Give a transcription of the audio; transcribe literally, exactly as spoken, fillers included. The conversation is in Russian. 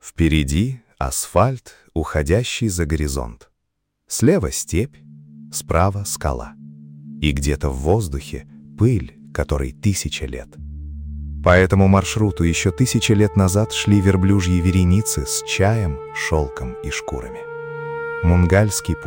Впереди асфальт, уходящий за горизонт. Слева степь, справа скала. И где-то в воздухе пыль, которой тысяча лет. По этому маршруту еще тысячи лет назад шли верблюжьи вереницы с чаем, шелком и шкурами. Мунгальский путь.